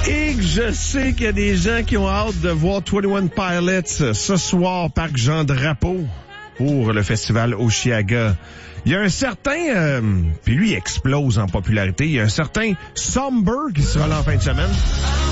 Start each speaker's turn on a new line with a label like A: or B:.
A: Et que je sais qu'il y a des gens qui ont hâte de voir 21 Pilots ce soir, Parc Jean-Drapeau, pour le festival Osheaga. Il y a un certain, puis lui il explose en popularité, il y a un certain Somber qui sera là en fin de semaine.